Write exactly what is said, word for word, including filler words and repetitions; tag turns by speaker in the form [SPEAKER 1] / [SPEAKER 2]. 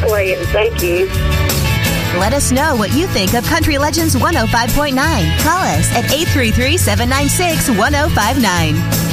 [SPEAKER 1] Great. Thank you.
[SPEAKER 2] Let us know what you think of Country Legends one oh five point nine. Call us at eight three three, seven nine six, one oh five nine.